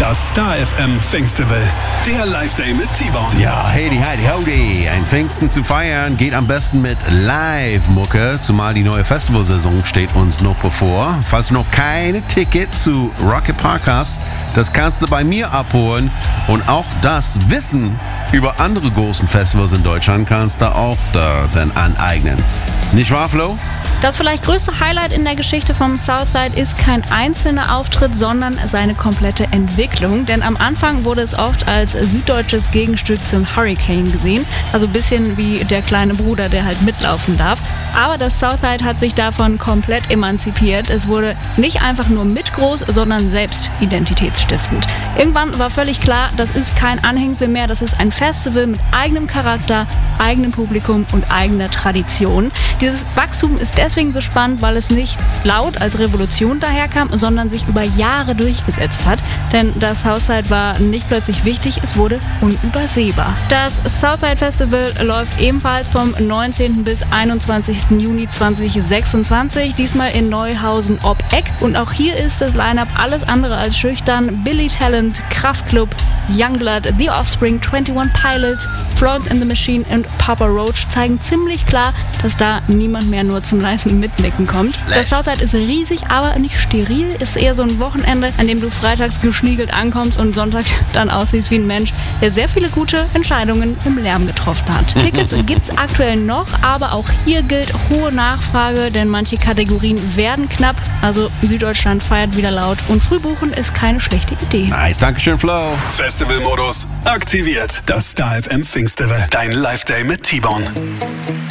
Das Star FM Pfingstfestival, der Live-Day mit T-Bone. Ja, hey, howdy. Ein Pfingsten zu feiern geht am besten mit Live-Mucke, zumal die neue Festivalsaison steht uns noch bevor. Falls du noch keine Ticket zu Rocket Park hast, das kannst du bei mir abholen. Und auch das Wissen über andere großen Festivals in Deutschland kannst du auch dann aneignen. Nicht wahr, Flo? Das vielleicht größte Highlight in der Geschichte vom Southside ist kein einzelner Auftritt, sondern seine komplette Entwicklung. Denn am Anfang wurde es oft als süddeutsches Gegenstück zum Hurricane gesehen. Also ein bisschen wie der kleine Bruder, der halt mitlaufen darf. Aber das Southside hat sich davon komplett emanzipiert. Es wurde nicht einfach nur mitgroß, sondern selbst identitätsstiftend. Irgendwann war völlig klar, das ist kein Anhängsel mehr, das ist ein Festival mit eigenem Charakter, eigenem Publikum und eigener Tradition. Dieses Wachstum ist deswegen so spannend, weil es nicht laut als Revolution daherkam, sondern sich über Jahre durchgesetzt hat. Denn das Southside war nicht plötzlich wichtig, es wurde unübersehbar. Das Southside Festival läuft ebenfalls vom 19. bis 21. Juni 2026, diesmal in Neuhausen ob Eck. Und auch hier ist das Line-Up alles andere als schüchtern. Billy Talent, Kraftklub, Youngblood, The Offspring, 21 Pilots, Florence and the Machine und Papa Roach zeigen ziemlich klar, dass da niemand mehr nur zum leisen Mitnicken kommt. Das Southside ist riesig, aber nicht steril. Ist eher so ein Wochenende, an dem du freitags geschniegelt ankommst und Sonntag dann aussiehst wie ein Mensch, der sehr viele gute Entscheidungen im Lärm getroffen hat. Tickets gibt's aktuell noch, aber auch hier gilt hohe Nachfrage, denn manche Kategorien werden knapp. Also Süddeutschland feiert wieder laut und Frühbuchen ist keine schlechte Idee. Nice, dankeschön, Flo. Festivalmodus aktiviert. Das Star FM Pfingstfestival, dein Live-Day mit T-Bone.